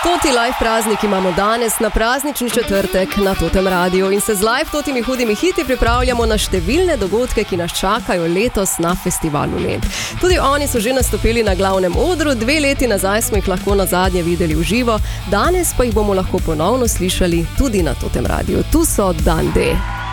Toti live praznik imamo danes na praznični četrtek na Totem Radiu in se z live Totimi hudimi hiti pripravljamo na številne dogodke, ki nas čakajo letos na festivalu Lent. Tudi oni so že nastopili na glavnem odru, 2 leti nazaj smo jih lahko nazadnje videli v živo, danes pa jih bomo lahko ponovno slišali tudi na Totem Radiu. Tu so Dan D.